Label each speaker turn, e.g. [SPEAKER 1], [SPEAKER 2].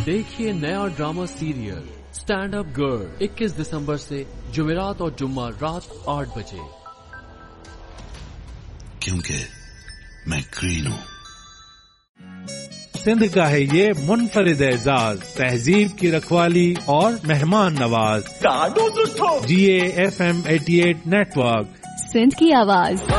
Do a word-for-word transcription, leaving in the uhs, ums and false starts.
[SPEAKER 1] देखिए नया drama serial stand up girl इक्कीस दिसंबर से जुमेरात और जुम्मा रात आठ बजे।
[SPEAKER 2] क्योंकि मैं ग्रीन हूँ।
[SPEAKER 3] सिंध का है ये मुनफरिद एजाज, तहजीब की रखवाली और मेहमान नवाज। जी A F M eighty eight network,
[SPEAKER 4] Sindh की आवाज।